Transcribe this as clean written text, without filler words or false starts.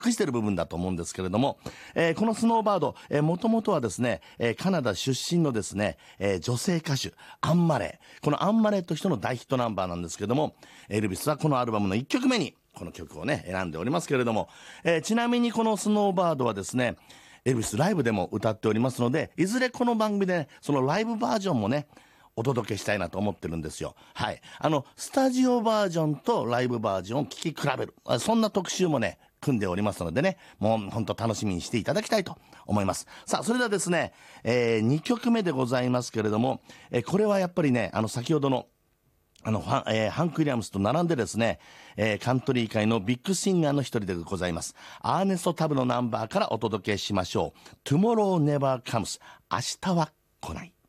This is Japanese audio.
くりしてる部分だと思うんですけれども、このスノーバード、もともとはですね、カナダ出身のですね、女性歌手、アンマレー。このアンマレーという人の大ヒットナンバーなんですけれども、エルビスはこのアルバムの1曲目に、この曲をね、選んでおりますけれども、ちなみにこのスノーバードはですね、エルビスライブでも歌っておりますので、いずれこの番組で、ね、そのライブバージョンもね、お届けしたいなと思ってるんですよ。はい。スタジオバージョンとライブバージョンを聴き比べる。そんな特集もね、組んでおりますのでね、もう本当楽しみにしていただきたいと思います。さあ、それではですね、2曲目でございますけれども、これはやっぱりね、先ほどのハンク・ウィリアムスと並んでですね、カントリー界のビッグシンガーの一人でございます。アーネスト・タブのナンバーからお届けしましょう。Tomorrow Never Comes。明日は来ない。